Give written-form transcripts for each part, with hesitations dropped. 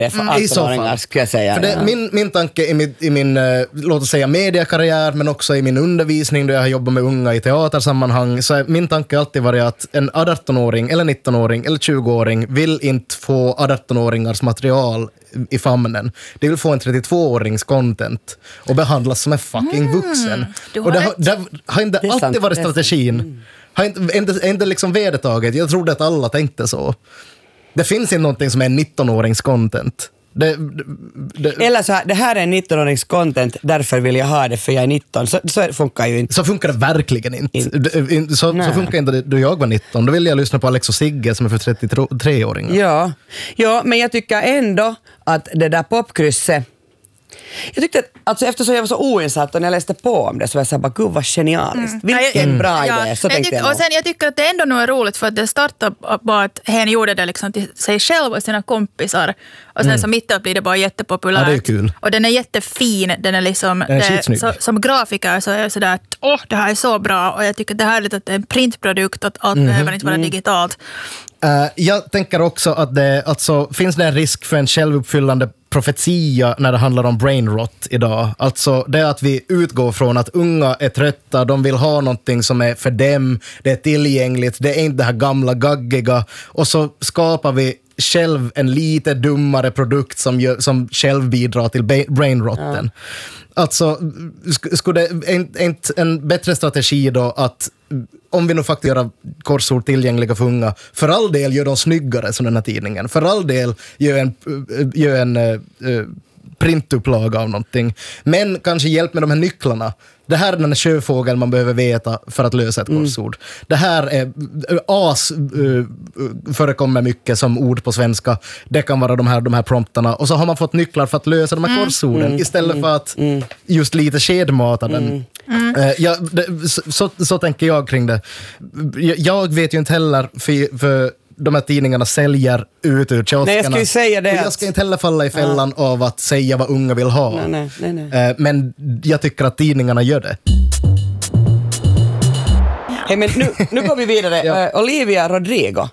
för 18-åringar skulle jag säga. För det, min tanke i min låt oss säga mediekarriär, men också i min undervisning då jag har jobbat med unga i teatersammanhang, så är min tanke alltid varit att en 18-åring eller 19-åring eller 20-åring vill inte få 18-åringars material i famnen. Det vill få en 32-årings content och behandlas som en fucking vuxen. Och det har inte alltid varit strategin. Har inte liksom vedertaget. Jag trodde att alla tänkte så. Det finns inte någonting som är 19-årings content. Eller så här, det här är 19-årings content, därför vill jag ha det för jag är 19. Så funkar ju inte. Så funkar det verkligen inte. Så funkar inte det då jag var 19. Då ville jag lyssna på Alex och Sigge som är för 33-åringar. Ja, men jag tycker ändå att det där popkrysset, jag tyckte att, alltså eftersom jag var så oinsatt och när jag läste på om det så var jag så här, bara, gud vad genialiskt. Vilken bra idé, så tänkte jag. Och sen jag tycker att det ändå nog är roligt för att det startade bara att hen gjorde det liksom till sig själv och sina kompisar. Och sen så mitt upp blir det bara jättepopulärt. Ja, det är kul. Och den är jättefin, den är liksom, som grafiker så är jag sådär att det här är så bra och jag tycker att det här är att det är en printprodukt, att allt behöver inte vara digitalt. Jag tänker också att det, alltså, finns det en risk för en självuppfyllande profetia när det handlar om brain rot idag. Alltså det är att vi utgår från att unga är trötta, de vill ha någonting som är för dem, det är tillgängligt, det är inte det här gamla gaggiga, och så skapar vi själv en lite dummare produkt som själv bidrar till brain rotten. Alltså, skulle det en bättre strategi då att om vi nu faktiskt gör korsord tillgängliga för unga, för all del gör de snyggare som den här tidningen, för all del gör en printupplaga av någonting, men kanske hjälp med de här nycklarna. Det här är den sjöfågeln man behöver veta för att lösa ett korsord. Det här är förekommer mycket som ord på svenska. Det kan vara de här promptarna. Och så har man fått nycklar för att lösa de här korsorden istället för att just lite skedmata den. Så tänker jag kring det. Jag vet ju inte heller för de här tidningarna säljer ut ur kioskerna. Nej, jag skulle säga det. Och jag ska inte heller falla i fällan av att säga vad unga vill ha. Nej. Men jag tycker att tidningarna gör det. Hej, men nu går vi vidare. Olivia Rodrigo.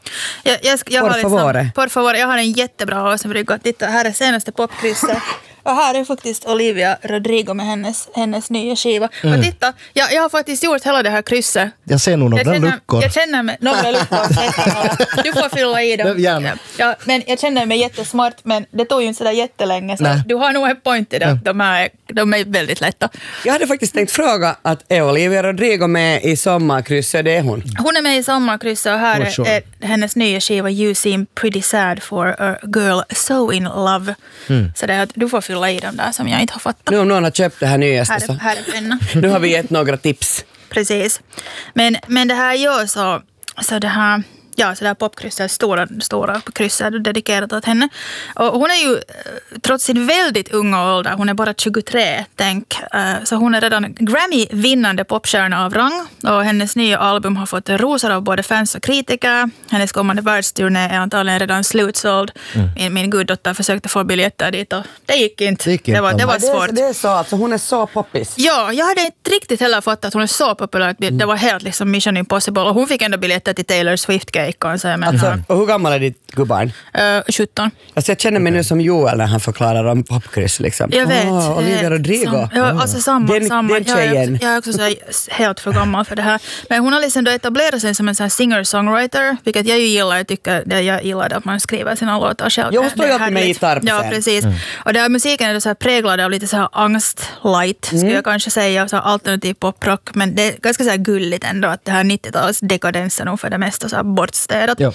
Por favor, jag har en jättebra åsenbrygga. Titta, här är senaste popkrysset. Och här är faktiskt Olivia Rodrigo med hennes nya skiva. Och titta, jag har faktiskt gjort hela det här krysset. Jag ser nog några luckor. Jag känner mig några luckor. Du får fylla i dem. Gärna. Ja, men jag känner mig jättesmart, men det tog ju inte sådär jättelänge. Så du har nog en point i det. De är väldigt lätta. Jag hade faktiskt tänkt fråga att är Olivia Rodrigo med i sommarkrysset? Det är hon. Hon är med i sommarkrysset och här är hennes nya skiva You Seem Pretty Sad for a Girl So In Love. Så det är att du får fylla i dem där som jag inte har fattat. Nu om någon har köpt det här nyaste så. Här är penna. Nu har vi gett några tips. Precis. Men det här gör så det här... Ja, så det här popkrysset, stora krysset dedikerat åt henne. Och hon är ju, trots sin väldigt unga ålder, hon är bara 23, så hon är redan Grammy-vinnande popstjärna av rang. Och hennes nya album har fått rosor av både fans och kritiker. Hennes kommande världsturné är antagligen redan slutsåld. Min guddotter försökte få biljetter dit och det gick inte. Det var svårt. Det är så, alltså hon är så poppis. Ja, jag hade inte riktigt heller fattat att hon är så populär. Det var helt liksom Mission Impossible. Och hon fick ändå biljetter till Taylor Swift-gate. Alltså, och hur gammal är ditt gubbarn? 17. Alltså, jag känner mig nu som Joel när han förklarar om popkryss. Liksom. Jag vet. Olivia Rodrigo. Alltså samma. Den tjejen. Jag är också så helt för gammal för det här. Men hon har liksom då etablerat sig som en sån singer-songwriter, vilket jag ju gillar. Jag gillar att man skriver sina låtar själv. Jag står ju alltid med gitarr. Ja, precis. Och det här musiken är då så här präglad av lite så här angst-light, skulle jag kanske säga. Så här alternativ poprock. Men det är ganska så här gulligt ändå att det här 90-tals dekadensen nog för det mesta så här bortstädat. Ja.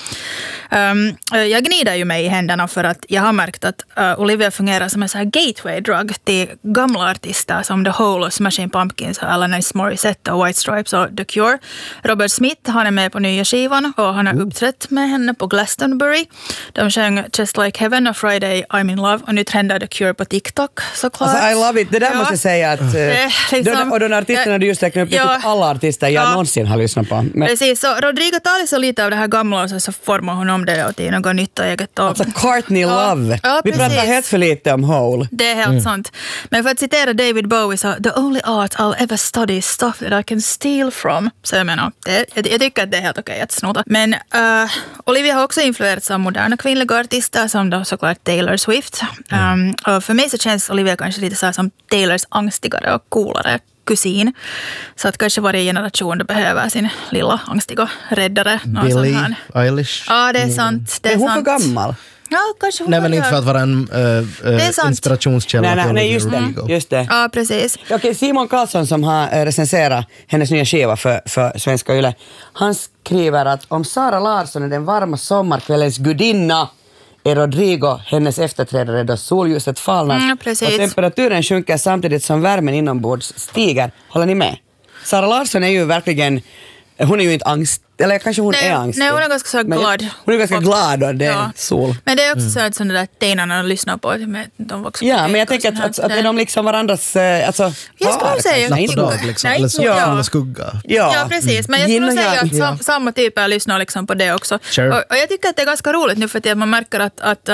Jag gnider ju mig i händerna för att jag har märkt att Olivia fungerar som en så här gateway-drug till gamla artister som The Hole och Smashing Pumpkins och Alanis Morissette och White Stripes och The Cure. Robert Smith, han är med på nya skivan och han har uppträtt med henne på Glastonbury. De sjöng Just Like Heaven och Friday I'm in Love och nu trendar The Cure på TikTok såklart. Alltså, I love it. Det där måste jag säga att och de artisterna du just räknar upp, alla artister jag någonsin har lyssnat på. Men... Precis, så Rodrigo tar så lite av det här gamla och så formar hon om det till något nytt och eget. Alltså Courtney Love. Ja, vi pratar helt för lite om Hole. Det är helt sant. Men för att citera David Bowie så the only art I'll ever study is stuff that I can steal from. Så jag menar, jag tycker att det är helt okej att snota. Men Olivia har också influerats av moderna kvinnliga artister som då såklart Taylor Swift. Och för mig så känns Olivia kanske lite så här som Taylors angstigare och coolare kusin. Så att kanske varje generation behöver sin lilla angstiga räddare. Billie Eilish. Ja, det är sant. Det är hon sant. för gammal? Ja, kanske hon Nej, men inte för att vara en inspirationskälla. Nej, just det. Ja, precis. Okej, Simon Karlsson som har recenserat hennes nya skiva för Svenska Yle, han skriver att om Sara Larsson är den varma sommarkvällens gudinna är Rodrigo hennes efterträdare då solljuset falnar och temperaturen sjunker samtidigt som värmen inombords stiger. Håller ni med? Sara Larsson är ju verkligen, hon är ju inte angst, eller kanske hon är angstig. Nej, hon är ganska så glad. Hon är ganska glad och det är sol. Men det är också så att sådana där tenarna lyssnar på. De också men jag tänker att är de liksom varandras... Alltså, jag skulle säga... Natt och dag liksom. Eller sol och skugga. Ja, precis. Men jag skulle säga att samma typer lyssnar liksom på det också. Sure. Och jag tycker att det är ganska roligt nu för att man märker att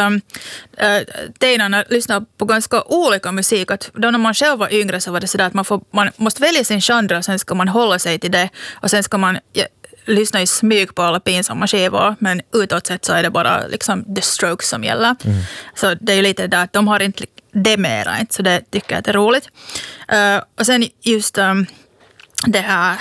tenarna lyssnar på ganska olika musik. Att då när man själv var yngre så var det sådär att man måste välja sin genre och sen ska man hålla sig till det. Och sen ska man... lyssna i smyg på alla pinsamma skivor, men utåt sett så är det bara liksom The Strokes som gäller. Så det är ju lite där att de har inte det mera, så det tycker jag är roligt. Och sen just det här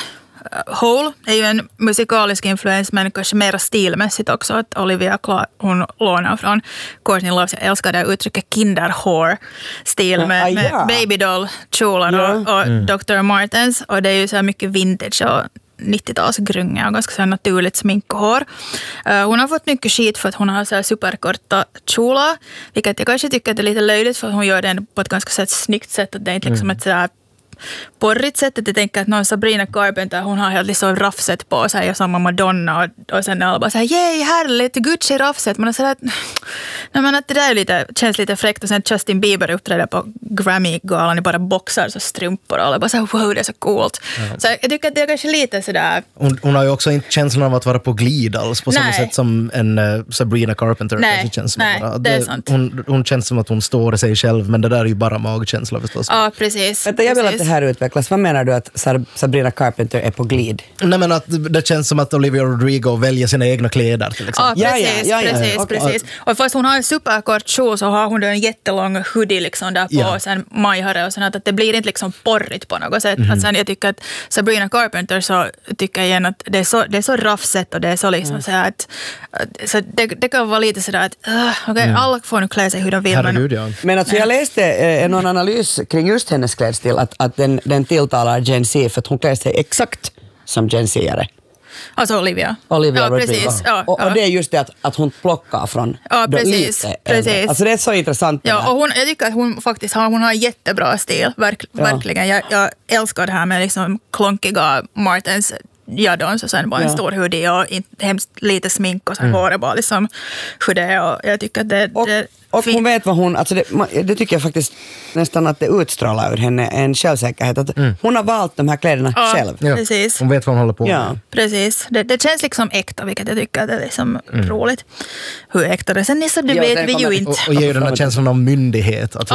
Hole är ju en musikalisk influens, men kanske mer stilmässigt också. Att Olivia hon lånar från Courtney Love. Jag älskar det uttrycket kinderhore-stil med babydoll-kjolar och Dr. Martens. Och det är ju så här mycket vintage och 90-talsgrunga och ganska så naturligt smink och hår. Hon har fått mycket skit för att hon har så här superkorta kjolar, vilket jag kanske tycker att är lite löjligt för att hon gör det på ett ganska snyggt sätt. Att det är inte liksom ett sådär porrigt sätt. Att jag tänker att någon Sabrina Carpenter, hon har helt liksom raffset på sig och samma Madonna och sen alla bara såhär, yay, härligt, Gucci raffset. Man är sådär att det där känns lite fräckt och sen Justin Bieber uppträder på Grammy-galan i bara boxar och strumpor och alla bara såhär, wow, det är så coolt. Så jag tycker att det är kanske lite sådär... Hon har ju också inte känslan av att vara på glid alls på samma sätt som en Sabrina Carpenter. Nej, det är sant. Hon känns som att hon står i sig själv, men det där är ju bara magkänsla förstås. Ja, precis. Vänta, jag vill att det här utvecklas. Vad menar du att Sabrina Carpenter är på glid? Nej, men att det känns som att Olivia Rodrigo väljer sina egna kläder till exempel. Ja, precis. Och fast hon har en superkort kjol så har hon en jättelång hoodie liksom där på och sen majhare och sånt, att det blir inte liksom porrigt på något sätt. Att sen jag tycker att Sabrina Carpenter så tycker jag igen att det är så raffset och det är så liksom så här att så det kan vara lite sådär att alla får nu klä sig hur de vill. Herregud, men alltså jag läste någon analys kring just hennes klädstil att den tilltalar Gen Z för att hon klär sig exakt som Gen Z-are. Alltså Olivia Rodrigo. Precis. Och det är just det att hon plockar från precis. Alltså det är så intressant. Ja, och jag tycker att hon faktiskt har jättebra stil, verkligen. Jag älskar det här med liksom klonkiga Martens jadons och sen bara en stor hoodie och hemskt lite smink och sen håret bara liksom hur det är, och jag tycker att det och hon vet vad hon, alltså det tycker jag faktiskt nästan att det utstrålar ur henne en självsäkerhet att hon har valt de här kläderna själv. Ja, precis. Hon vet vad hon håller på med. Ja. Precis. Det känns liksom äkta, vilket jag tycker att det är liksom roligt. Hur äkta det sen är så det vet vi ju inte. Och ger den här känslan av myndighet. Att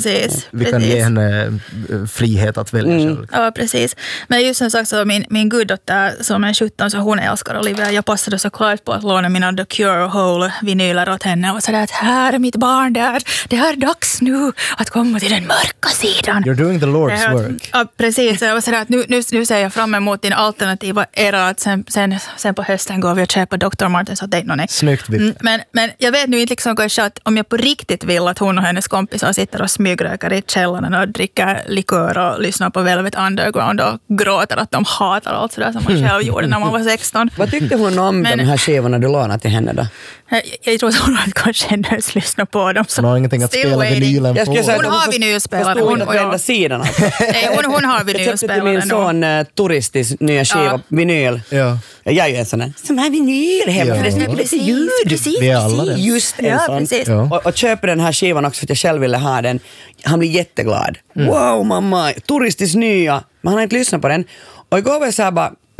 vi kan ge henne frihet att välja själv. Ja, precis. Men just som sagt så min guddotter som är 17 så hon älskar Olivia. Jag passade såklart på att låna mina The Cure och Hole-vinyler åt henne och sådär att här är mitt barn där. Det är dags nu att komma till den mörka sidan. You're doing the Lord's work. Ja, precis. Jag var sådär att nu ser jag fram emot din alternativa era att sen på hösten går vi och köper Dr. Martens så det nej. Snyggt. Men jag vet nu inte liksom kanske att om jag på riktigt vill att hon och hennes kompisar sitter och smygrökar i källaren och dricker likör och lyssnar på Velvet Underground och gråter att de hatar allt sådär som man själv gjorde när man var 16. Vad tyckte hon om de här skivorna du lånade till henne då? Jag tror att hon har kanske generöst lyssna på dem. Hon har ingenting att spela vinylen på. Hon har vinylspelare. Hon på enda sidan alltså. Hon har vinylspelare. Jag köpte till min son turistisk nya skiva, vinyl. Ja. Jag är ju en sån här, som här vinyl hemma. Ja. Det är lite ljud. Vi är alla det. Just en sån. Precis. Ja. Och köper den här skivan också för att jag själv ville ha den. Han blir jätteglad. Wow mamma, turistisk nya. Men han har inte lyssnat på den. Och igår var jag så här bara,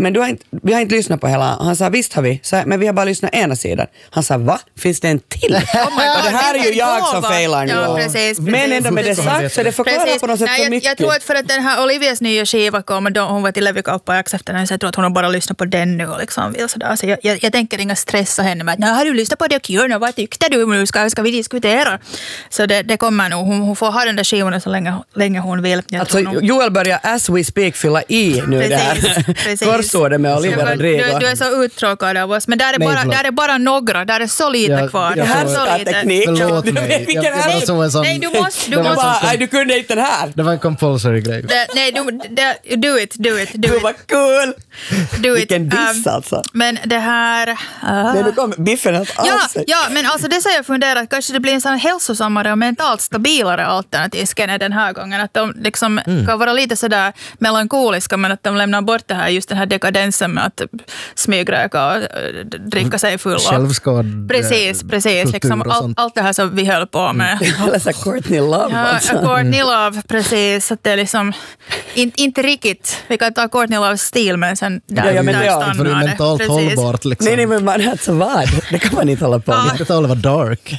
men vi har inte lyssnat på hela. Han sa, visst har vi. Så, men vi har bara lyssnat ena sidan. Han sa, va? Finns det en till? Och det här är ju jag som failar nu. Ja, precis. Men ändå med det sagt så det förklarar på något sätt så mycket. Jag tror att för att den här Olivias nya skiva kom och hon var till Levi Kauppa efter den, så jag tror att hon har bara lyssnat på den nu och liksom vill sådär. Så jag tänker inga stressa henne med att har du lyssnat på det Cure, vad tyckte du? Nu ska vi diskutera. Så det kommer nog. Hon får ha den där skivan så länge hon vill. Alltså Joel börjar as we speak fylla i nu det här korsordet med Olivia Rodrigo. Du är så uttråkad av oss, men där är bara några, där är så lite kvar. Det här är så teknik. Förlåt mig. Nej, du måste. Du kunde inte den här. Det var en compulsory grej. Nej, do it. Du var cool. Do it. Vilken diss alltså. Men det här... Men nu kommer biffen helt av sig. Ja, men alltså det säger jag funderar att kanske det blir en sån hälsosammare och mentalt stabilare alternativ scanner den här gången. Att de liksom kan vara lite sådär melankoliska, men att de lämnar bort det här, just den här dekadensen med att smygröka och dricka sig full. Självskad. Precis. Liksom allt det här som vi höll på med. Eller så Courtney Love. Ja, Courtney Love, precis. Att det är liksom inte riktigt. Vi kan ta Courtney Loves stil, men sen där men stannar det. Det är mentalt hållbart liksom. Nej, men man alltså vad? Det kan man inte hålla på med. Det talar vara dark.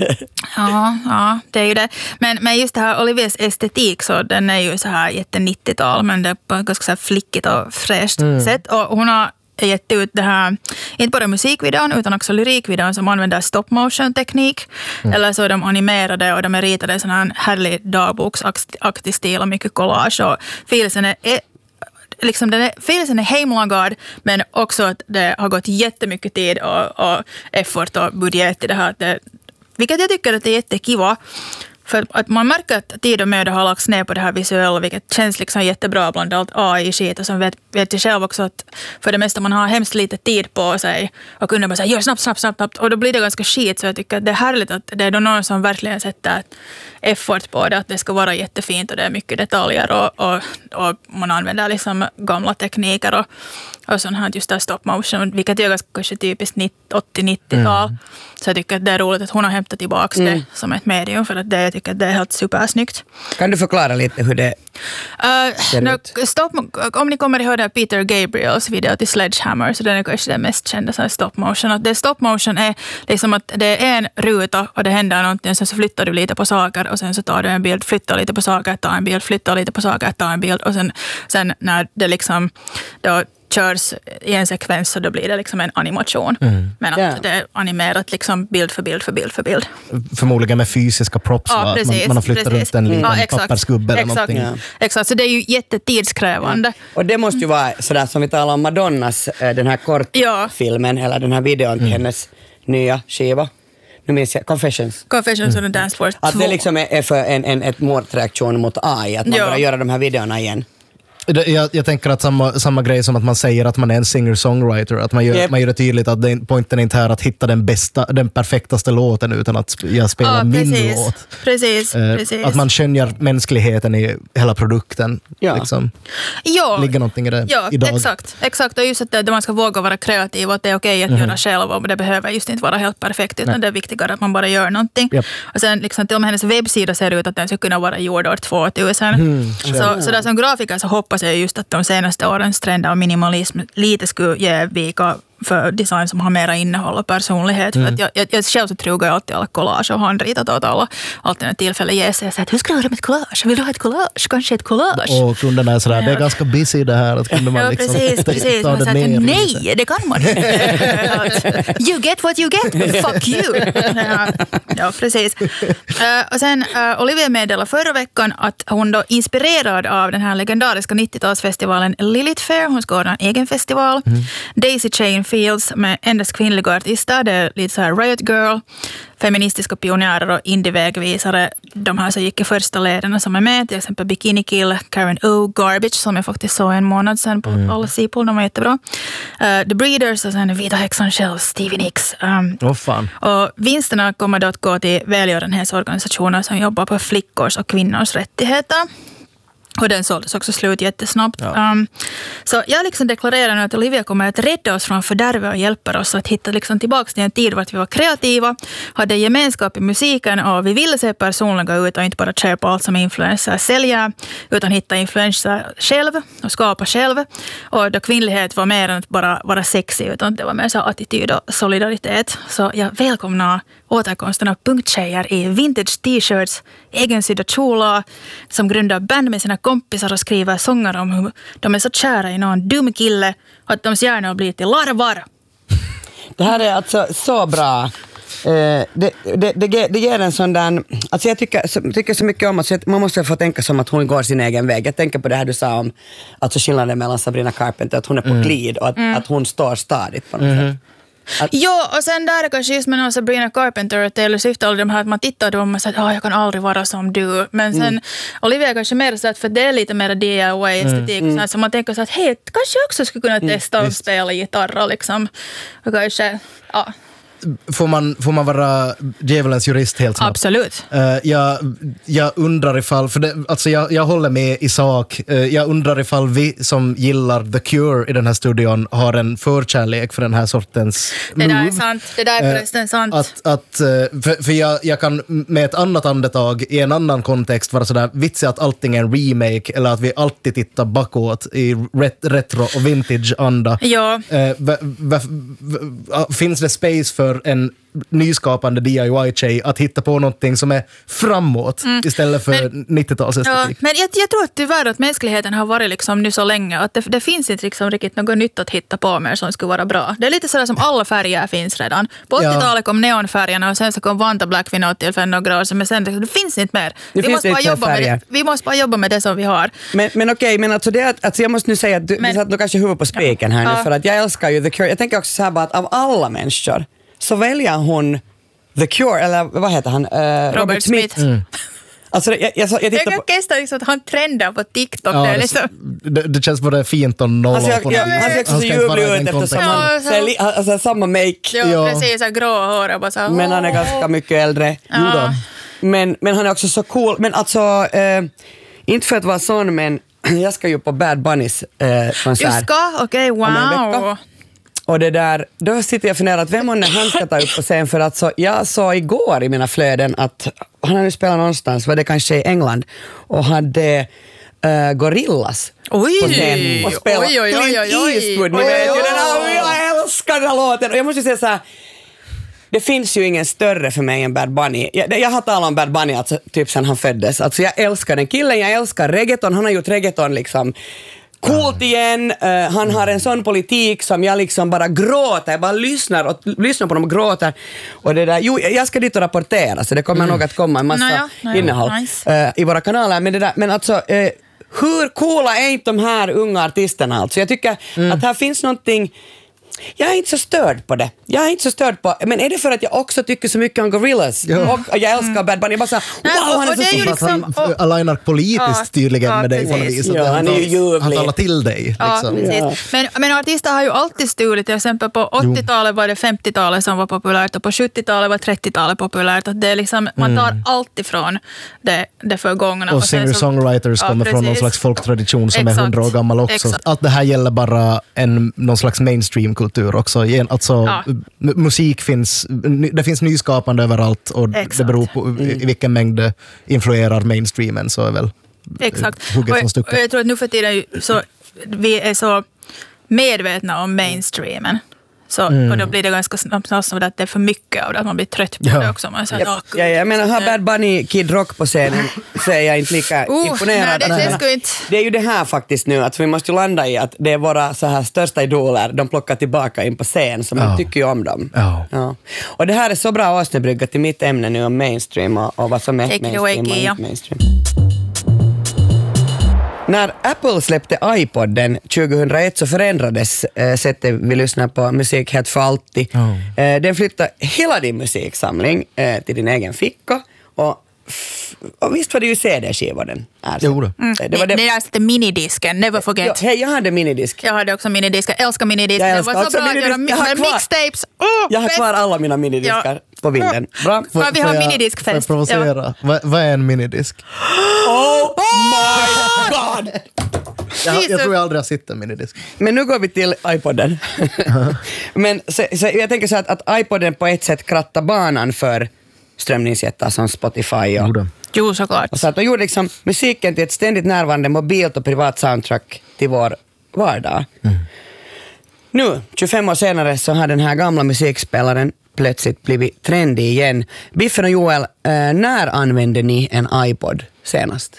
Ja, det är ju det. Men just det här Olivias estetik, så den är ju så här jätte 90-tal, men det är på ett ganska så här flickigt och fräscht sätt. Och hon har gett ut det här, inte bara musikvideon utan också lyrikvideon som använder stop motion teknik. Eller så är de animerade och de är ritade i sån här härlig dagboksaktig stil och mycket collage. Och filsen är liksom filsen är hemlagad, men också att det har gått jättemycket tid och effort och budget i det här. Vilket jag tycker att det är jättekiva. För att man märker att tid och möda har lagts ner på det här visuella, vilket känns liksom jättebra bland allt AI-skit. Och så vet jag själv också att för det mesta man har hemskt lite tid på sig och kunna bara säga gör snabbt. Och då blir det ganska skit, så jag tycker att det är härligt att det är då någon som verkligen sätter effort på det, att det ska vara jättefint och det är mycket detaljer och man använder liksom gamla tekniker och sånt här, just där stop motion, vilket är ganska kanske typiskt 80-90-tal. Så jag tycker att det är roligt att hon har hämtat tillbaka det som ett medium, för att jag tycker att det är helt supersnyggt. Kan du förklara lite hur det ser ut? Om ni kommer ihåg det Peter Gabriels video till Sledgehammer, så den är kanske den mest kända som stop motion. Att det stop motion är liksom att det är en ruta och det händer någonting, sen så flyttar du lite på saker och sen så tar du en bild, flyttar lite på saker, tar en bild, flyttar lite på saker, tar en bild och sen när det liksom då körs i en sekvens, så då blir det liksom en animation. Men att det är animerat liksom bild för bild. Förmodligen med fysiska props. Ja, precis, man har flyttat runt en liten pappersgubbe eller någonting. Exakt, så det är ju jättetidskrävande. Och det måste ju vara sådär som vi talar om Madonnas, den här kortfilmen, eller den här videon till hennes nya skiva. Nu minns jag, Confessions on the Dance Floor 2. Att det liksom är för ett motreaktion mot AI, att man börjar göra de här videorna igen. Jag tänker att samma grej som att man säger att man är en singer-songwriter, att man gör det tydligt att pointen är inte här att hitta den perfektaste låten, utan att jag spelar min låt. Precis. Att man skönjer mänskligheten i hela produkten. Liksom. Ligger någonting i det idag. Exakt. Och just att man ska våga vara kreativ och att det är okej att göra själv, och det behöver just inte vara helt perfekt, utan det är viktigare att man bara gör någonting. Och sen liksom, till och med hennes webbsida ser ut att den ska kunna vara gjord år 2000. Så där som grafiker så hoppas jag just att de senaste årens trender av minimalism lite skulle ge vika för design som har mera innehåll och personlighet. För att jag själv så trugar jag alltid alla collage och handritat åt alla alternativa tillfällen. Jag säger att hur ska jag göra med ett collage? Vill du ha ett collage? Kanske ett collage? Och kunderna är sådär, det är ganska busy det här. Att kunde man liksom precis. ta det ner. Nej, det kan man inte. You get what you get. Fuck you. Ja, precis. Och sen Olivia meddelade förra veckan att hon då inspirerad av den här legendariska 90-talsfestivalen Lilith Fair, hon ska ordna en egen festival. Daisy Chain Fields med endast kvinnliga artister. Det är lite så här Riot Girl, feministiska pionjärer och indievägvisare. De här som gick i första leden som är med, till exempel Bikini Kill, Karen O, Garbage, som jag faktiskt såg en månad sedan på alla Sipol, de var jättebra. The Breeders och sen Vita häxan själv, Stevie Nicks. Fan. Och vinsterna kommer då att gå till välgörenhetsorganisationer som jobbar på flickors och kvinnors rättigheter. Och den såldes också slut jättesnabbt. Ja. Så jag liksom deklarerar nu att Olivia kommer att rädda oss från fördärvet och hjälpa oss att hitta liksom tillbaka till en tid vart vi var kreativa, hade gemenskap i musiken och vi ville se personliga ut och inte bara köpa allt som influencer säljer, utan hitta influencer själv och skapa själv. Och då kvinnlighet var mer än att bara vara sexy, utan det var mer så attityd och solidaritet. Så jag välkomnar återkomsten av punkttjejer i vintage t-shirts, egensydda kjolar, som grundar band med sina kompisar och skriver sånger om hur de är så kära i någon dum kille att de hjärnor blir till larvar. Det här är alltså så bra. Det ger en sån där... Alltså jag tycker så mycket om att man måste få tänka som att hon går sin egen väg. Jag tänker på det här du sa om alltså skillnaden mellan Sabrina Carpenter, att hon är på glid och att hon står stadigt på något sätt. Ja, och sen där kanske just med någon Sabrina Carpenter och Taylor Swift och de här att man tittar på dem och säger att jag kan aldrig vara som du. Men sen Olivia kanske mer så att för det är lite mer DIY-estetik så man tänker så att hej, kanske jag också skulle kunna testa att spela gitarr liksom. Och kanske, ja. Får man vara djävulens jurist helt snabbt? Absolut. Jag undrar ifall, för det, alltså jag håller med i sak. Jag undrar ifall vi som gillar The Cure i den här studion har en förkärlek för den här sortens move. Det där är sant. Det där är förresten sant. För jag kan med ett annat andetag i en annan kontext vara sådär vitsig att allting är en remake eller att vi alltid tittar bakåt i retro och vintage-anda. Ja. Finns det space för en nyskapande DIY-tjej att hitta på någonting som är framåt istället för 90-talsestetik. Ja, men jag tror att tyvärr att mänskligheten har varit liksom nu så länge att det finns inte liksom riktigt något nytt att hitta på mer som skulle vara bra. Det är lite sådär som alla färger finns redan. På 80-talet kom neonfärgerna och sen så kom Vanta Black vid något till för några år sedan, men sen det finns inte mer. Vi måste bara jobba med det som vi har. Men okej, men alltså det alltså jag måste nu säga att vi satt nog kanske huvudet på spiken här nu, för att jag älskar ju The Cure. Jag tänker också så här bara att av alla människor så väljer hon The Cure, eller vad heter han? Robert Smith. Alltså jag tittar på... Jag liksom att han trendar på TikTok. Ja, det, liksom. det känns både fint och nolla på något. Han ser också så ljuvlig ut eftersom han samma make. Ja, precis, så grå hår och bara så. Men han är ganska mycket äldre. Ja. Men han är också så cool. Men alltså, inte för att vara sån, men jag ska ju på Bad Bunnys konsert. Du ska? Okej, wow. Och det där, då sitter jag och funderar att vem han ska ta upp på scen, för att jag såg igår i mina flöden att han hade spelat någonstans, var det kanske i England, och hade Gorillaz på scen och spelat Clint Eastwood. Ni vet ju den här, jag älskar den här låten. Och jag måste säga så här, det finns ju ingen större för mig än Bad Bunny. Jag har talat om Bad Bunny alltså, typ sedan han föddes. Alltså jag älskar den killen, jag älskar reggaeton. Han har gjort reggaeton liksom coolt igen. Han har en sån politik som jag liksom bara gråter. Jag bara lyssnar på dem och gråter. Och det där, jag ska dit och rapportera, så det kommer nog att komma en massa innehåll i våra kanaler. Men det där, men alltså hur coola är inte de här unga artisterna alltså? Jag tycker att här finns någonting. Jag är inte så störd på det. Men är det för att jag också tycker så mycket om Gorillaz och jag älskar Bad Bunny? Jag bara så wow, han är så ju liksom, han alignar politiskt tydligen med dig på något vis. Han är ju ljuvlig. Han talar till dig. Liksom. Men artister har ju alltid stulit. Till exempel på 80-talet var det 50-talet som var populärt och på 70-talet var 30-talet populärt. Att det är liksom, man tar allt ifrån det förgångna. Och singer-songwriters kommer från någon slags folktradition som är 100 år gammal också. Exakt. Allt det här gäller bara någon slags mainstream kultur också. Alltså, musik finns, det finns nyskapande överallt och det beror på i vilken mängd det influerar mainstreamen, så är väl hugget som stucket. Och jag tror att nu för tiden så vi är så medvetna om mainstreamen. Så, och då blir det ganska snabbt så att det är för mycket och att man blir trött på det också. Man säger, jag menar, har Bad Bunny Kid Rock på scenen så är jag inte lika imponerad. Det är ju det här faktiskt nu, att vi måste ju landa i att det är våra så här största idoler, de plockar tillbaka in på scen, så man tycker ju om dem. Ja. Och det här är så bra avsnittsbrygga till mitt ämne nu om mainstream och vad som är mainstream och inte mainstream. När Apple släppte iPodden 2001 så förändrades sättet vi lyssnar på musik helt för alltid. Den flyttade hela din musiksamling till din egen ficka. Och visst var det ju CD-skivor den är. Jo då. Det är alltså minidisken, never forget. Hej, jag hade minidisk. Jag hade också minidisk, jag älskar minidisk. Det var så bra att göra mixtapes. Jag har kvar alla mina minidiskar på bilden. Bra. Vi har minidiskfest. Får jag provocera? Vad är en minidisk? Oh my God! Jag tror jag aldrig har sett en minidisk. Men nu går vi till iPoden. Men så jag tänker så att iPoden på ett sätt krattar banan för strömningsjättar som Spotify och... Jo, såklart. Och så att de gjorde liksom musiken till ett ständigt närvarande mobilt och privat soundtrack till vår vardag. Nu, 25 år senare, så har den här gamla musikspelaren plötsligt blivit trendig igen. Biffen och Joel, när använde ni en iPod senast?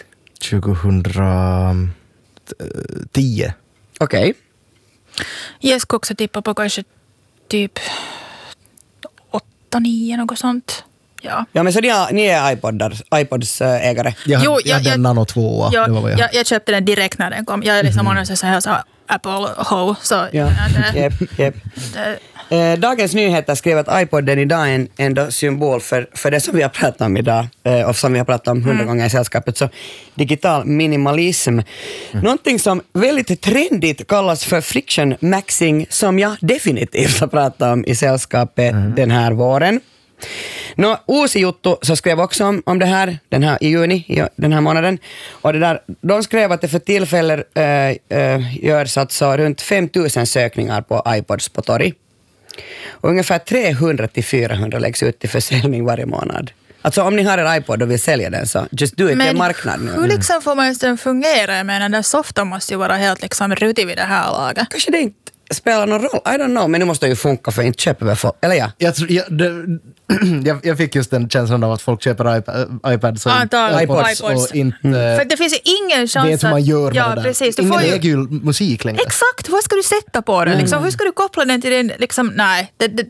2010. Okej. Jag ska också tippa på kanske typ 8-9, något sånt. Ja. Ja, men så ni är iPods ägare. Jag hade en Nano 2. Ja, det var vad jag. Jag köpte den direkt när den kom. Jag är liksom så här Apple Ho. Så, Ja, japp. Dagens Nyheter skrev att iPoden idag är en ändå symbol för det som vi har pratat om idag och som vi har pratat om 100 gånger i sällskapet, så digital minimalism. Någonting som väldigt trendigt kallas för friction maxing, som jag definitivt har pratat om i sällskapet den här våren. Uusi Juttu så skrev också om det här i juni, den här månaden. Och de skrev att det för tillfället görs alltså runt 5000 sökningar på iPods på torg. Och ungefär 300-400 läggs ut till försäljning varje månad. Alltså om ni har en iPod och vill sälja den, så just do it, det är marknad nu. Hur liksom får man den fungera? Jag menar, den softa måste ju vara helt liksom rutig vid det här laget. Kanske det inte spelar någon roll, I don't know, men nu måste det ju funka för inte köper väl folk, eller ja? Jag fick just den känslan av att folk köper iPads och iPods och inte... För det finns ju ingen chans vet hur man gör med det där. Precis. Ingen äger ju musik längre. Exakt, vad ska du sätta på den? Liksom, hur ska du koppla den till din... Liksom, nej,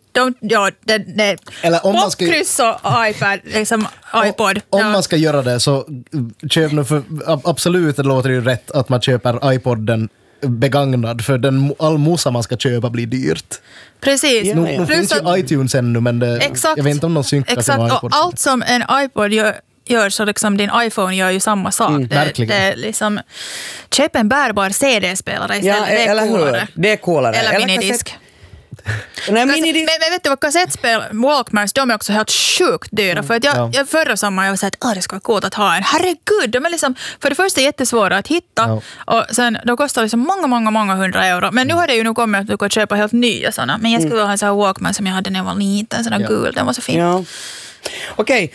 Eller om man ska... Kryss och iPad, liksom, iPod. Om man ska göra det, så köp nu för... Absolut, det låter ju rätt att man köper iPoden begagnad, för all mosa man ska köpa blir dyrt. Precis. Nu finns ju iTunes ännu, men jag vet inte om de synkar till iPod. Och allt som en iPod gör så liksom din iPhone gör ju samma sak. Verkligen. Det är liksom, köp en bärbar CD-spelare istället. Ja, det är eller coolare. hur? Det är coolare. Eller minidisk. Nej, Men vet du vad, kassettspel, Walkmans, de är också helt sjukt dyra. För att jag förra sommaren jag sa att det ska vara coolt att ha en. Herregud, de är liksom för det första jättesvåra att hitta. Och sen, de kostar liksom många 100 euro. Men nu har det ju nu kommit att du kan köpa helt nya sådana. Men jag skulle ha en sån här Walkman som jag hade när jag var liten. Sån här gul, den var så fin. Ja. Okej,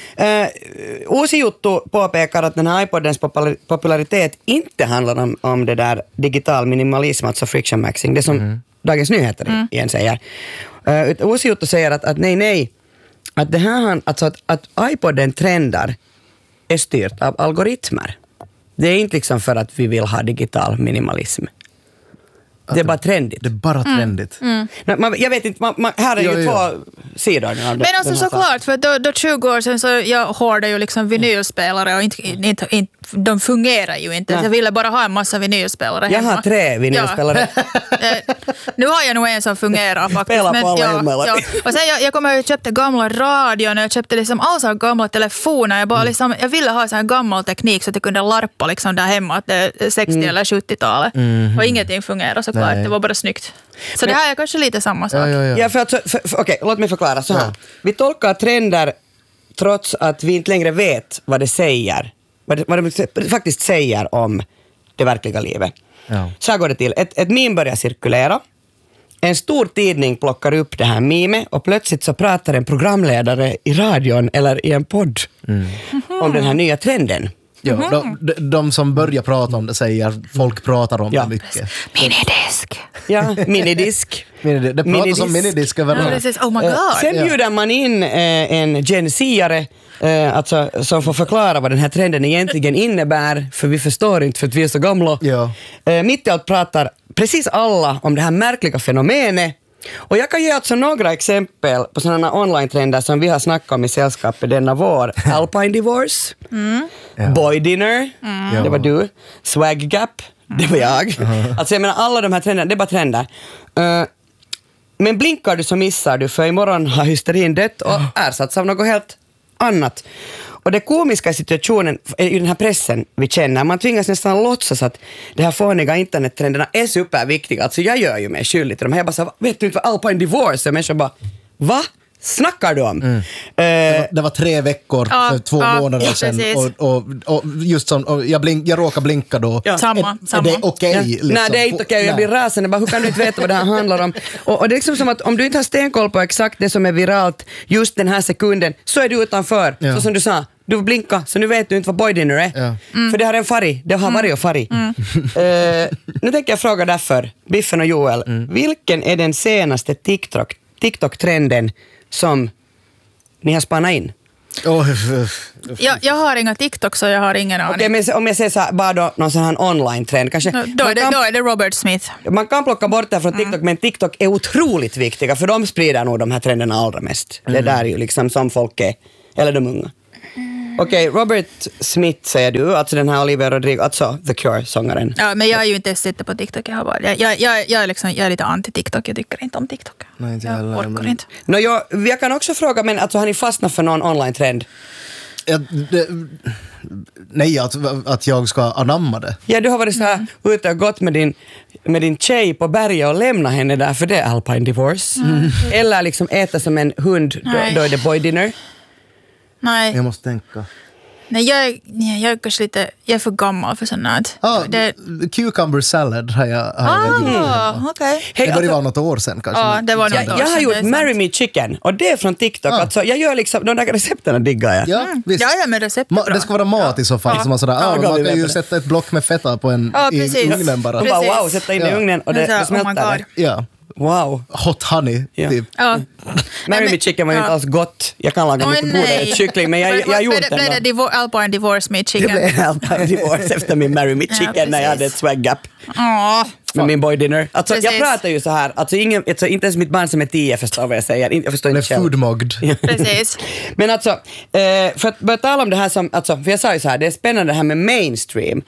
Uusi Juttu påpekar att den här iPodens popularitet inte handlar om det där digital minimalism, alltså friction maxing, det som Dagens Nyheter igen säger. Uusi Juttu säger att nej, att det här, alltså att iPoden trendar är styrt av algoritmer. Det är inte liksom för att vi vill ha digital minimalism. Det är bara trendigt. Det är bara trendigt. Jag vet inte, här är ju två sidor. Men alltså såklart, för då 20 år sedan så jag hörde ju liksom vinylspelare och inte de fungerar ju inte. Jag ville bara ha en massa vinylspelare hemma. Jag har 3 vinylspelare. Nu har jag nog en som fungerar faktiskt. Spela på alla hemma. Och sen jag kommer ihåg att jag köpte gamla radion och jag köpte liksom all så här gamla telefoner. Jag ville ha så här gammal teknik så att jag kunde larpa liksom där hemma att det är 60- eller 70-talet. Och ingenting fungerar såklart. Det var bara snyggt. Så det här är kanske lite samma sak. Ja, okej, låt mig förklara så här. Vi tolkar trender trots att vi inte längre vet vad det säger. Vad det faktiskt säger om det verkliga livet. Ja. Så här går det till. Ett meme börjar cirkulera. En stor tidning plockar upp det här meme och plötsligt så pratar en programledare i radion eller i en podd om den här nya trenden. Ja, de som börjar prata om det säger folk pratar om det mycket. Minidisk. Ja, minidisk. Det pratas om minidisk överallt. Oh my god. Sen bjuder man in en Gen Z-are alltså, som får förklara vad den här trenden egentligen innebär, för vi förstår inte för att vi är så gamla. Ja. Mitt i allt pratar precis alla om det här märkliga fenomenet. Och jag kan ge alltså några exempel på sådana online-trender som vi har snackat om i sällskapet denna vår. Alpine Divorce, Boy Dinner, det var du, Swag Gap, det var jag. Alltså jag menar alla de här trenderna, det är bara trender. Men blinkar du så missar du, för imorgon har hysterin dött och ersatts av något helt annat. Och det komiska i situationen i den här pressen vi känner, man tvingas nästan låtsas att det här fåniga internettrenderna är superviktiga. Alltså jag gör ju mig skyldig till de här. Jag bara så, vet du inte vad Alpine Divorce är? Människor bara, va? snackar du om? Det var 3 veckor för 2 månader sedan. Och just som, och jag råkar blinka då. Ja. Samma. Är det okej? Liksom? Nej, det är inte okej. Jag blir rasande. Bara, hur kan du inte veta vad det här handlar om? Och det är liksom som att om du inte har stenkoll på exakt det som är viralt just den här sekunden, så är du utanför. Ja. Så som du sa, du blinkar, så nu vet du inte vad boy dinner är. Ja. För det har en färg. Det har varit och färg. Nu tänker jag fråga därför, Biffen och Joel, vilken är den senaste TikTok-trenden som ni har spannat in? Jag har inga TikTok, så jag har ingen aning. Okej, men om jag säger så här, bara då någon sån här online-trend kanske. Då är det Robert Smith. Man kan plocka bort det från TikTok, men TikTok är otroligt viktiga, för de sprider nog de här trenderna allra mest. Det där är ju liksom som folk är, eller de unga. Okej, Robert Smith säger du, alltså den här Olivia Rodrigo, alltså The Cure-sångaren. Ja, men jag är ju inte ens sitter på TikTok. Jag är lite anti-TikTok. Jag tycker inte om TikTok. Nej, inte jag heller, orkar men- inte. Jag kan också fråga, men alltså, har ni fastnat för någon online-trend? Nej, att jag ska anamma det. Ja, du har varit så här ute och gått med din tjej på berget och lämna hhenne där, för det är Alpine Divorce. Eller liksom äta som en hund, då är det boy dinner. Nej, Jag måste tänka. jag är kanske lite... Jag är för gammal för sånt här. Cucumber salad har jag Okej. Hej, det började vara något år sedan kanske. Ja, det var något år jag har sedan, gjort det är sant. Marry Me Chicken, och det är från TikTok. Alltså, jag gör liksom, de där recepterna diggar jag. Ja, visst. Ja, men recept är bra. Det ska vara mat i så fall. Ja. Som man sådär, Ja, då man vi kan ju vet det. sätta ett block med feta på en i precis. ugnen bara. Och bara Precis. wow, sätta in i Ja. ugnen och det Så här, oh my smälter. God. Ja, Wow. hot honey Ja. typ. Ja. Marry Me Chicken var ju inte alls gott. Jag kan laga mycket godare kyckling, men jag har gjort det. Blev det Alpine Divorce med Det chicken? blev Alpine Divorce efter min Marry Me Chicken när jag hade ett swag gap Åh. med min boy dinner. Alltså, jag Precis. pratar ju så här, alltså, inte ens mitt barn som är 10 förstår vad jag säger. Jag förstår Eller inte själv. foodmogged. Precis. Men alltså, för att börja tala om det här som, alltså, för jag sa ju så här, det är spännande det här med mainstream.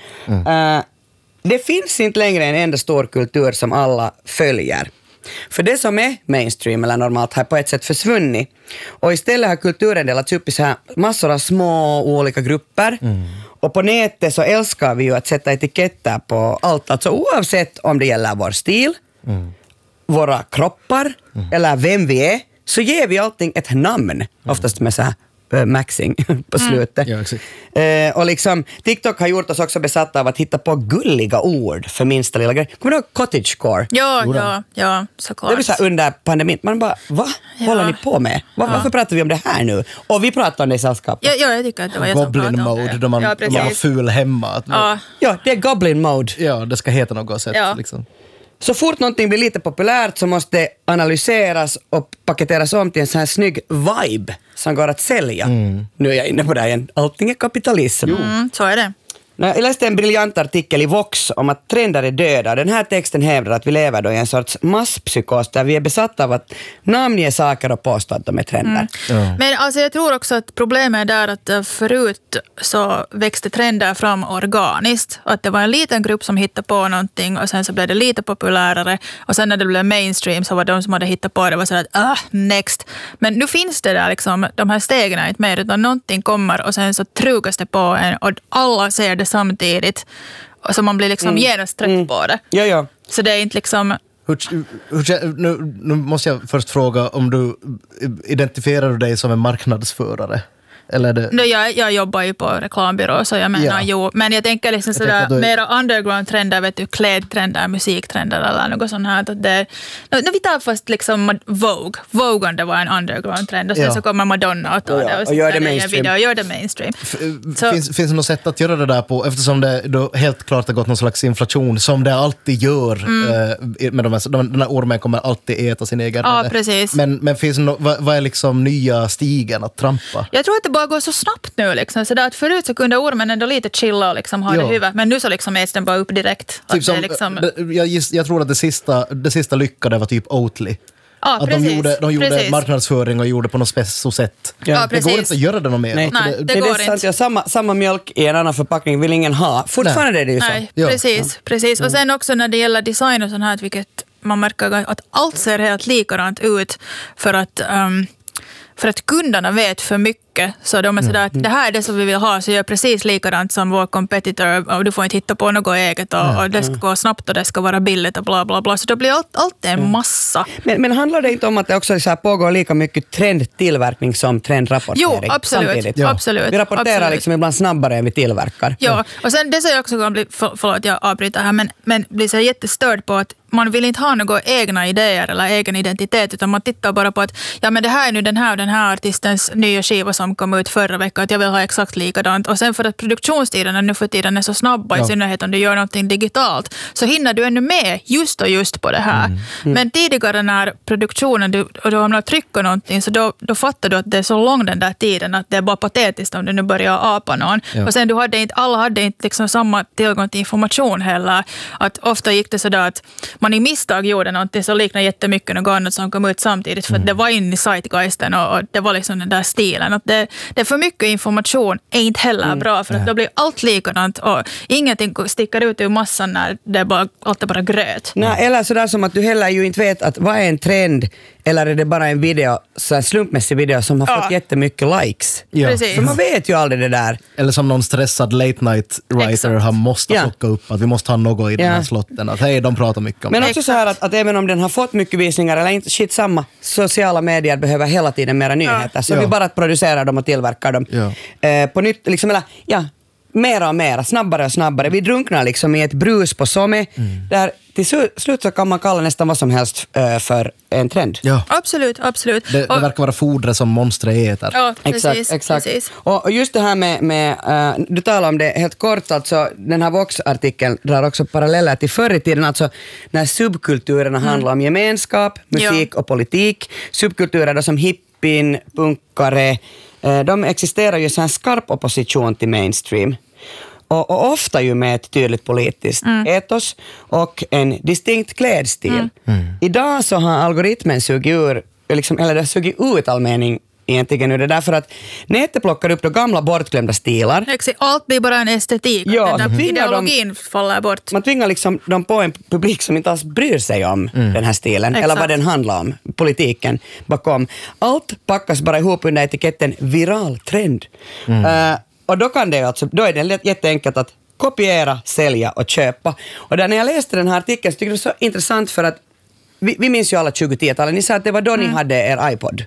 Det finns inte längre en enda stor kultur som alla följer. För det som är mainstream eller normalt har på ett sätt försvunnit. Och istället har kulturen delats upp i så här massor av små olika grupper. Och på nätet så älskar vi ju att sätta etiketter på allt. Alltså oavsett om det gäller vår stil, våra kroppar eller vem vi är, så ger vi allting ett namn. Oftast med så här maxing på slutet. Ja, exakt. Och liksom, TikTok har gjort oss också besatta av att hitta på gulliga ord för minsta lilla grej. Kommer du ihåg cottagecore? Ja, såklart. Det var så här under pandemin. Man bara, vad håller ni på med? Varför pratar vi om det här nu? Och vi pratar om det i sällskapet. Ja, jag tycker att det var jag som Goblin pratade om mode, det. då man Ja, var precis. ful hemma. Att, Ja. Ja, det är goblin mode. Ja, det ska heta något sätt. Ja. Liksom. Så fort någonting blir lite populärt så måste det analyseras och paketeras om till en sån här snygg vibe som går att sälja. Nu är jag inne på det igen. Allting är kapitalism. Så är det. Jag läste en briljant artikel i Vox om att trender är döda. Den här texten hävdar att vi lever då i en sorts masspsykos där vi är besatta av att namnge saker och påstå att de är trender. Men alltså, jag tror också att problemet är där att förut så växte trender fram organiskt. Att det var en liten grupp som hittade på någonting och sen så blev det lite populärare. Och sen när det blev mainstream så var de som hade hittat på det var så att next. Men nu finns det där liksom, de här stegen är inte mer utan någonting kommer och sen så trugas det på en och alla ser det samtidigt. Och så man blir liksom genast trött på det. Ja. Så det är inte liksom... Nu måste jag först fråga om du identifierar dig som en marknadsförare? Eller det... No, jag jobbar ju på reklambyrå så jag menar men jag tänker liksom sådär mera underground-trender, vet du, klädtrender, musiktrender eller något sånt här. Att det, vi tar först liksom Vogue, det var en underground-trend och sen så kommer Madonna och tar det och gör det mainstream. Och gör det mainstream. Finns det något sätt att göra det där på, eftersom det då helt klart har gått någon slags inflation som det alltid gör med den här ormen kommer alltid äta sin egen. Ja, precis. Men finns det vad är liksom nya stigen att trampa? Jag tror att det bara går så snabbt nu liksom. Så där att förut så kunde ormen ändå lite chilla och liksom ha det huvudet. Men nu så liksom äts den bara upp direkt. Typ som, jag tror att det sista lyckade var typ Oatly. Ja, att de gjorde marknadsföring och gjorde på något speciellt sätt. Ja, det går inte att göra det något mer. Nej, det går är sant. Ja, samma mjölk i en annan förpackning vill ingen ha. Fortfarande är det ju så. Nej, precis. Och sen också när det gäller design och sånt här, vilket man märker att allt ser helt likadant ut för att för att kunderna vet för mycket. Så de är sådär att det här är det som vi vill ha, så gör precis likadant som vår competitor och du får inte hitta på något eget och det ska gå snabbt och det ska vara billigt och bla bla bla. Så då blir allt en massa. Men handlar det inte om att det också så här pågår lika mycket trendtillverkning som trendrapportering? Jo, absolut. Ja. Absolut. Vi rapporterar liksom ibland snabbare än vi tillverkar. Ja, och sen det som jag också kan bli, förlåt jag avbryter här, men blir så jättestörd på att man vill inte ha några egna idéer eller egen identitet, utan man tittar bara på att ja, men det här är nu den här artistens nya skiva som kom ut förra veckan, att jag vill ha exakt likadant. Och sen för att produktionstiderna nu för tiden är så snabba, i synnerhet om du gör någonting digitalt, så hinner du ännu med just på det här. Men tidigare när produktionen, du hamnar trycka någonting, så då fattar du att det är så lång den där tiden att det är bara patetiskt om du nu börjar apa någon. Ja. Och sen alla hade inte liksom samma tillgång till information heller. Att ofta gick det sådär att man i misstag gjorde någonting så liknar jättemycket något annat som kom ut samtidigt, för att det var in i zeitgeisten och det var liksom den där stilen. Att det är för mycket information är inte heller bra, för att då blir allt likadant och ingenting sticker ut ur massan när allt är bara gröt. Nej, eller sådär som att du heller ju inte vet att vad är en trend, eller är det bara en video, så en slumpmässig video som har fått jättemycket likes. Ja. Precis. För man vet ju aldrig det där. Eller som någon stressad late night writer har måste plocka upp att vi måste ha något i den här slotten. Att hej, de pratar mycket om Men det. också så här att även om den har fått mycket visningar eller inte, shit samma, sociala medier behöver hela tiden mera nyheter. Så vi bara producerar dem och tillverkar dem. På nytt, liksom, eller mera och mera, snabbare och snabbare. Vi drunknar liksom i ett brus på SOME, där till slut så kan man kalla nästan vad som helst för en trend. Ja. Absolut. Det verkar vara fodret som monstret äter. Ja, precis. Exakt. Precis. Och just det här med du talar om det helt kort, alltså den här Vox-artikeln drar också paralleller till förr i tiden, alltså när subkulturerna handlar om gemenskap, musik och politik. Subkulturer då som hippin, punkare, de existerar ju som en skarp opposition till mainstream. Och ofta ju med ett tydligt politiskt etos och en distinkt klädstil. Idag så har algoritmen sugit ut all mening egentligen nu. Det är därför att nätet plockar upp de gamla bortglömda stilar. Allt blir bara en estetik. Ja, den där ideologin faller bort. Man tvingar liksom dem på en publik som inte alls bryr sig om den här stilen. Eller vad den handlar om. Politiken bakom. Allt packas bara ihop under etiketten viral trend. Och då är det jätteenkelt att kopiera, sälja och köpa. Och när jag läste den här artikeln så tyckte jag det var så intressant, för att vi minns ju alla 2010-talet. Ni sa att det var då ni hade er iPod.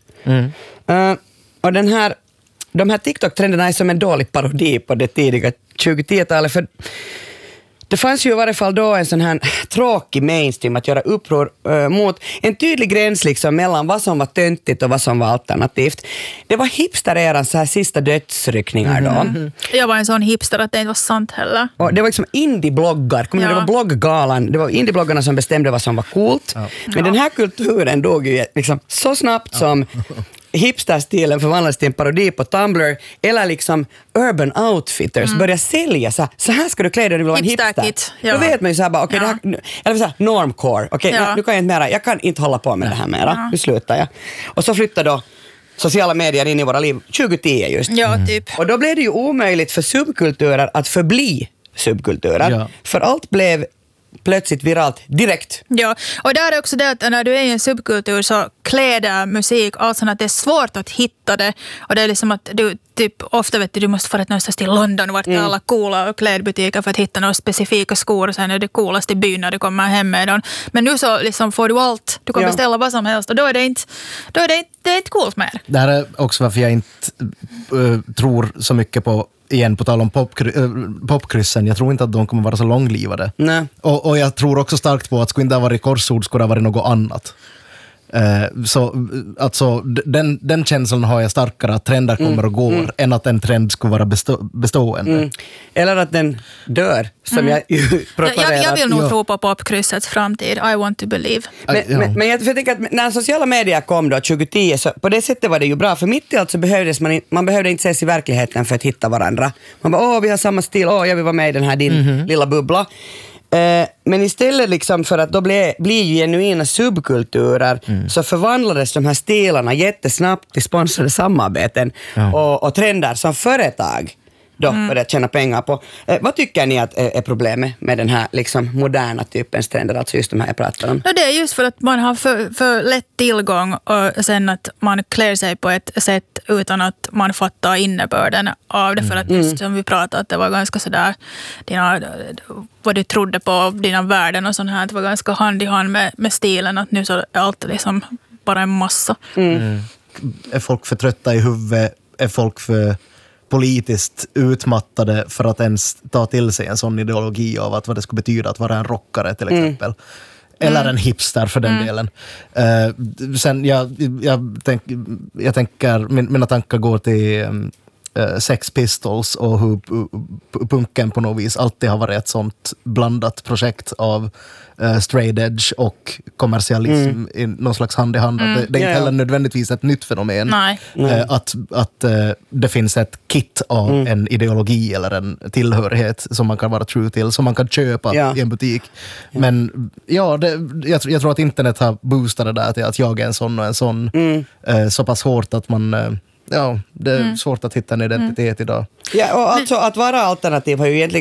Och de här TikTok-trenderna är som en dålig parodi på det tidiga 2010-talet. För det fanns ju i varje fall då en sån här tråkig mainstream att göra uppror mot, en tydlig gräns liksom mellan vad som var töntigt och vad som var alternativt. Det var hipster-erans så här sista dödsryckningar då. Jag var en sån hipster att det inte var sant heller. Och det var liksom indie-bloggar. Det var blogggalan. Det var indie-bloggarna som bestämde vad som var coolt. Men den här kulturen dog ju liksom så snabbt som hipsterstilen förvandlades till en parodi på Tumblr, eller liksom Urban Outfitters börjar sälja så här ska du klä dig, du vill vara en hipster. Då vet man ju så här bara, okej, eller så här, normcore, nu kan jag inte mera, jag kan inte hålla på med det här mera, nu slutar jag. Och så flyttar då sociala medier in i våra liv 2010 just. Ja, typ. Och då blev det ju omöjligt för subkulturer att förbli subkulturer. Ja. För allt blev plötsligt viralt direkt. Ja, och där är också det att när du är i en subkultur så kläder, musik, allt sånt, att det är svårt att hitta det. Och det är liksom att du typ ofta vet du måste fara någonstans till London vart det är alla coola klädbutiker för att hitta några specifika skor, och sen är det coolast i byn när du kommer hem med dem. Men nu så liksom får du allt. Du kan beställa vad som helst och då är det inte coolt mer. Det här är också varför jag inte tror så mycket på, igen på tal om popkryssen, jag tror inte att de kommer vara så långlivade. Nej. Och jag tror också starkt på att skulle inte ha varit korsord, skulle det ha varit något annat. Så alltså, den känslan har jag starkare, att trender kommer och går än att en trend skulle vara bestående. Eller att den dör, som jag propagerar. Jag vill nog tro på popkryssets framtid. I want to believe. Men jag tänker att när sociala medier kom då 2010, så på det sättet var det ju bra, för mitt i allt så behövdes man behövde inte ses i verkligheten för att hitta varandra. Man bara, vi har samma stil, jag vill vara med i den här din lilla bubbla. Men istället liksom för att då blir ju genuina subkulturer, så förvandlades de här stilarna jättesnabbt till sponsrade samarbeten och trender som företag då börjat tjäna pengar på. Vad tycker ni att är problemet med den här liksom moderna typens trender, alltså just de här jag pratar om? Det är just för att man har för lätt tillgång och sen att man klär sig på ett sätt utan att man fattar innebörden av det. För att just som vi pratade, att det var ganska sådär vad du trodde på, dina värden och sånt här, det var ganska hand i hand med stilen, att nu så är allt liksom bara en massa. Är folk för trötta i huvudet? Är folk för politiskt utmattade för att ens ta till sig en sån ideologi av att vad det skulle betyda att vara en rockare till exempel? Eller en hipster för den delen. Sen jag tänker, mina tankar går till Sex Pistols och hur punken på något vis alltid har varit ett sånt blandat projekt av straight edge och kommersialism i någon slags hand i hand. Det är inte heller nödvändigtvis ett nytt fenomen. Att det finns ett kit av en ideologi eller en tillhörighet som man kan vara true till, som man kan köpa i en butik. Men jag tror att internet har boostat det där till att jag är en sån och en sån så pass hårt att man det är svårt att hitta en identitet idag. Ja, och alltså att vara alternativ har ju egentligen